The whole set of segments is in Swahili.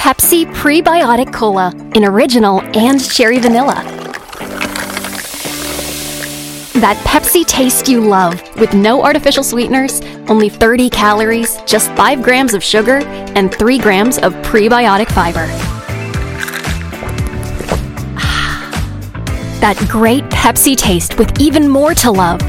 Pepsi Prebiotic Cola in original and cherry vanilla. That Pepsi taste you love, with no artificial sweeteners, only 30 calories, just 5 grams of sugar, and 3 grams of prebiotic fiber. That great Pepsi taste with even more to love.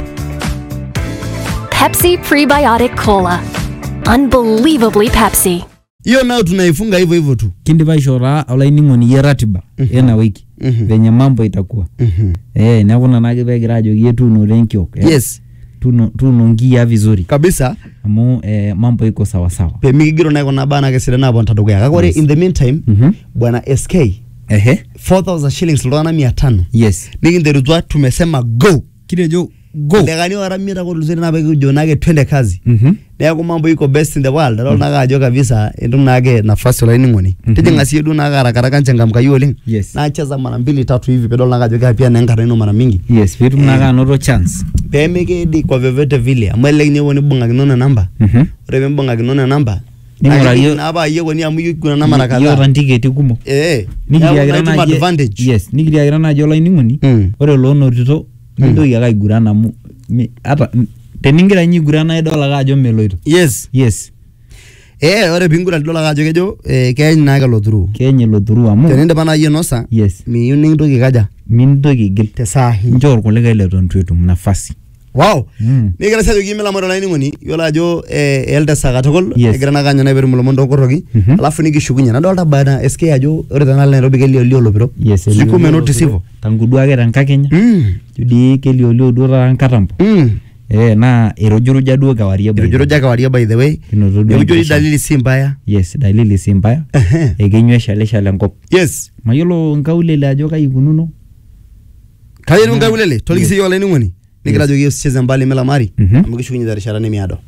Pepsi Prebiotic Cola. Unbelievably Pepsi. Hiyo nao tunaifunga hivyo hivyo tu. Kindiva ishora olainingoni ya ratiba ena wiki venye mambo itakuwa. Na kuna nage begira jogie tuno renkyo. Yes. Tuno ngia vizuri. Kabisa. Amo mambo iko sawa sawa. Pe migiro na kuna bana kesira na bonta dogo yaka. Kwa in the meantime bwana SK 4,000 shillings lona 500. Yes. Nikinderuzwa tumesema go. Kidejo go. Ndegani waramira ko luzeni na bege jonage twende kazi. Nako mambo iko best in the world. Ro naga ajo kabisa endum nage nafasi la ningoni. Tijinga siedu naga rakaraka nchangamka yole. Yes. Na cheza mara 2-3 hivi pedol naga ajo pia na ngara ino mara mingi. Yes, vitu naga no chance. Pemeke di kwa vyovyote vile. Amwele nyewe ni bunga kinona namba. Rebe bunga kinona namba. Na aba yego ni amuyu kuna na mara kadhaa. Yo rantiketi kumo. Nikiagirana advantage. Yes, nikiagirana ajo la ningoni. Ore lono rito ndo yaga igurana mu ata teningira nyigurana edola gajo meloito. Yes. Yes. Ore bingura dola gajo kejo keny naga loduru. Kenye loduru amu. Tenende bana yenosa. Yes. Mi yuning doki kaja. Min doki gil tesahi. Njor kolega ile tontu nafasi. Wow. Nigira sajo gimela mara laini ngoni yola jo elde saga tokol Yes. na ganya na beru mulomondo korogi alafu nikishukunya na dolta bana SK ajo ore tana Nairobi kelio lio bro. Yes. Siku menotisivo Tangudua ke ranka Kenya. Judi kelio lio dura nkatampo. Na erojuru jadu kawaria by. Erojuru jadu kawaria by the way. Erojuru dalili simbaya. Yes, dalili simbaya. Egenywe shale ngop. Yes. Mayolo ngaulele ajo kayikununo. Kayiru ngaulele tolikisi yola ni ngoni. Nikira jogi usicheze mbali mela mari. Amukishukunya darishara ni miado.